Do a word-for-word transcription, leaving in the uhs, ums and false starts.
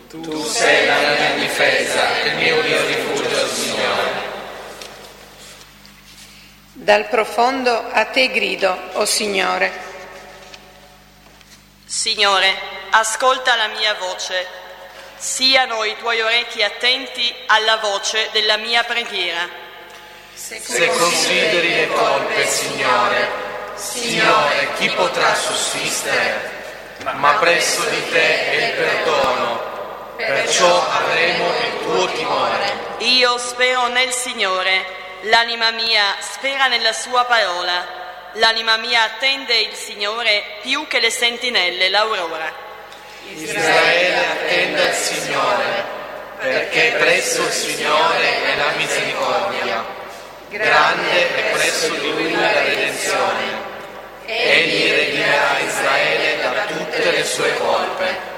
Tu sei la mia difesa, il mio rifugio, Signore. Dal profondo a te grido, o Signore. Signore, ascolta la mia voce. Siano i tuoi orecchi attenti alla voce della mia preghiera. Se consideri le colpe, Signore, Signore, chi potrà sussistere? Ma presso di te è il perdono, perciò avremo il tuo timore. Io spero nel Signore, l'anima mia spera nella sua parola. L'anima mia attende il Signore più che le sentinelle l'aurora. Israele attende il Signore, perché presso il Signore è la misericordia, grande è presso di lui la redenzione. Egli redimerà Israele da tutte le sue colpe.